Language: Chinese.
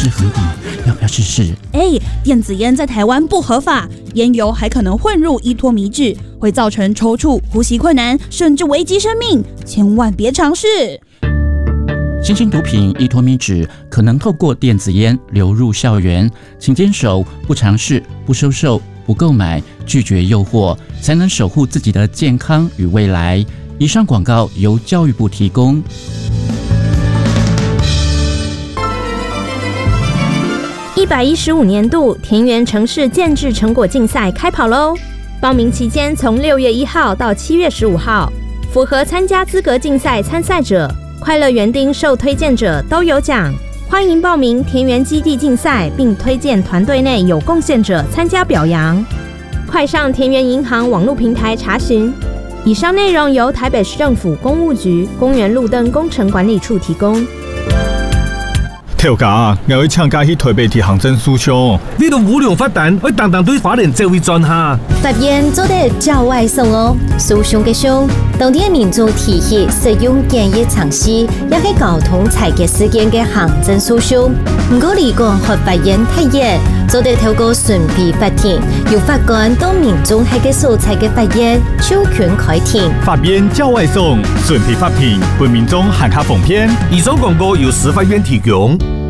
质很低，要不要试试？ 电子烟在台湾不合法，烟油还可能混入依托米脂，会造成抽搐、呼吸困难，甚至危及生命，千万别尝试。 新型毒品依托米脂可能透过电子烟流入校园，请坚守不尝试、不收受、不购买、拒绝诱惑，才能守护自己的健康与未来。以上广告由教育部提供。 115年度田园城市建制成果竞赛开跑喽！报名期间从6月1号到7月15号，符合参加资格竞赛参赛者、快乐园丁受推荐者都有奖。欢迎报名田园基地竞赛，并推荐团队内有贡献者参加表扬。快上田园银行网络平台查询。以上内容由台北市政府公务局公园路灯工程管理处提供。 跳架，我去参加去台北市行政诉讼。 你都无良发蛋，我当对法律这位专下。 法院做得较外送哦，诉讼嘅凶，当地民众提起使用简易常识，也係交通裁决事件嘅行政诉讼。唔過如果和法院太熱，做得透過順避法庭，由法官到民眾喺嘅所裁嘅法院授權開庭。 法院較外送，順避法庭，為民眾行卡奉騙。 以上廣告由司法院提供。